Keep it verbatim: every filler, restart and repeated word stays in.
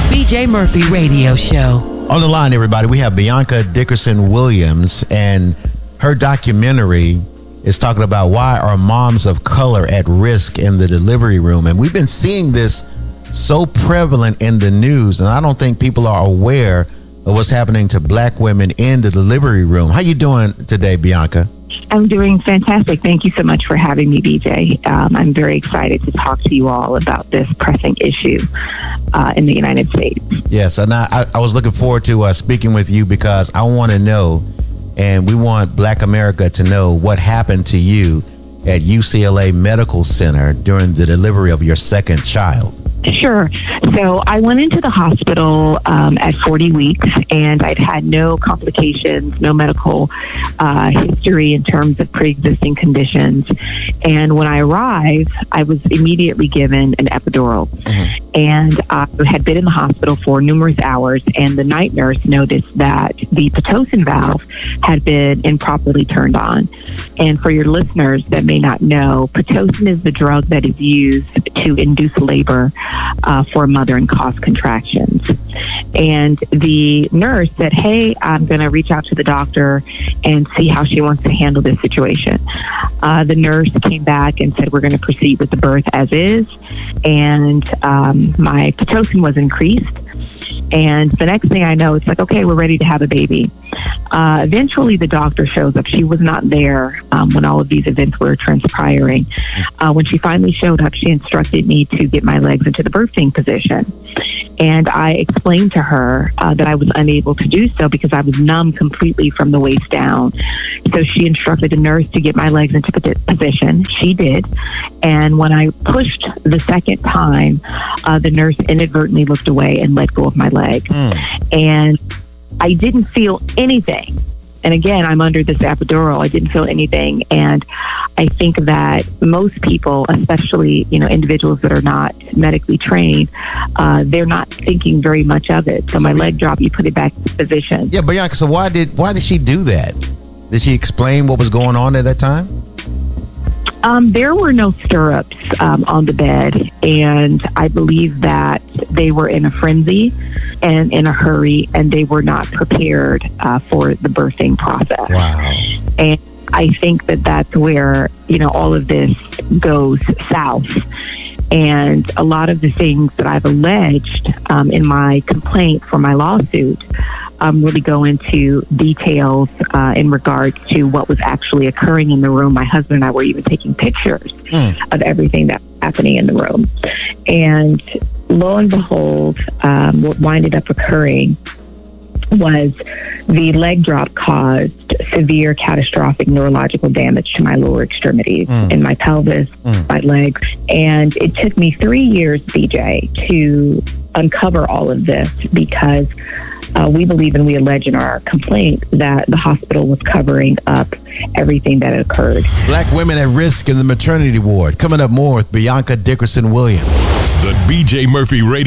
B J Murphy Radio Show. On the line, everybody, we have Bianca Dickerson Williams, and her documentary is talking about why are moms of color at risk in the delivery room. And we've been seeing this so prevalent in the news, and I don't think people are aware of what's happening to black women in the delivery room. How you doing today, Bianca? I'm doing fantastic. Thank you so much for having me, B J. Um, I'm very excited to talk to you all about this pressing issue uh, in the United States. Yes, and I, I was looking forward to uh, speaking with you because I want to know, and we want Black America to know what happened to you at U C L A Medical Center during the delivery of your second child. Sure. So I went into the hospital um, at forty weeks, and I'd had no complications, no medical uh, history in terms of pre-existing conditions. And when I arrived, I was immediately given an epidural. Mm-hmm. And I had been in the hospital for numerous hours, and the night nurse noticed that the Pitocin valve had been improperly turned on. And for your listeners that may not know, Pitocin is the drug that is used to induce labor Uh, for a mother and cause contractions. And the nurse said, hey, I'm going to reach out to the doctor and see how she wants to handle this situation. Uh, the nurse came back and said, we're going to proceed with the birth as is. And um, my Pitocin was increased. And the next thing I know, it's like, okay, we're ready to have a baby. Uh, eventually, the doctor shows up. She was not there um, when all of these events were transpiring. Uh, when she finally showed up, she instructed me to get my legs into the birthing position. And I explained to her uh, that I was unable to do so because I was numb completely from the waist down. So she instructed a nurse to get my legs into the position. She did. And when I pushed the second time, uh, the nurse inadvertently looked away and let go of my leg. Mm. And I didn't feel anything. And again, I'm under this epidural. I didn't feel anything. And I think that most people, especially, you know, individuals that are not medically trained, uh, they're not thinking very much of it. So my leg dropped, you put it back in position. Yeah, Bianca, so why did why did she do that? Did she explain what was going on at that time? Um, there were no stirrups um, on the bed, and I believe that they were in a frenzy and in a hurry, and they were not prepared uh, for the birthing process. Wow. And I think that that's where, you know, all of this goes south. And a lot of the things that I've alleged um, in my complaint for my lawsuit um, really go into details uh, in regards to what was actually occurring in the room. My husband and I were even taking pictures mm. of everything that was happening in the room. And lo and behold, um, what winded up occurring was the leg drop caused severe catastrophic neurological damage to my lower extremities, mm. in my pelvis, mm. my legs. And it took me three years, B J, to uncover all of this because uh, we believe and we allege in our complaint that the hospital was covering up everything that had occurred. Black women at risk in the maternity ward. Coming up more with Bianca Dickerson Williams. The B J Murphy Radio